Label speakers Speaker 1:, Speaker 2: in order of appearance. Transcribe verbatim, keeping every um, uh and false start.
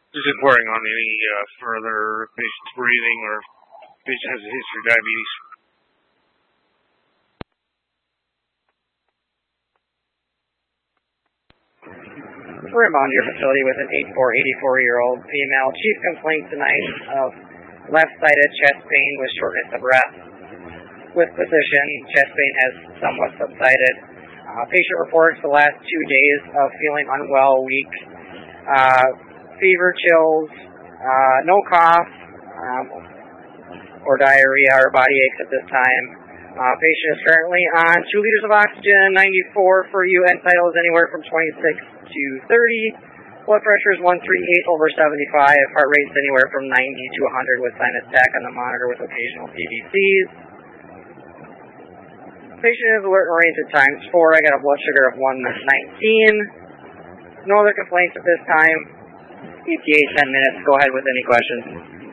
Speaker 1: Just reporting on any uh, further patient's breathing or patient has a history of diabetes.
Speaker 2: Fremont your facility with an eight four, eighty-four-year-old female. Chief complaint tonight of left-sided chest pain with shortness of breath. With physician, chest pain has somewhat subsided. Uh, patient reports the last two days of feeling unwell, weak, uh, fever, chills, uh, no cough, um, or diarrhea or body aches at this time. Uh, patient is currently on two liters of oxygen, ninety-four for you, end vitals anywhere from twenty-six to thirty. Blood pressure is one thirty-eight over seventy-five. Heart rate is anywhere from ninety to one hundred with sinus tach on the monitor with occasional P V Cs. Patient is alert and range at times four. I got a blood sugar of one nineteen. No other complaints at this time. E T A ten minutes. Go ahead with any questions.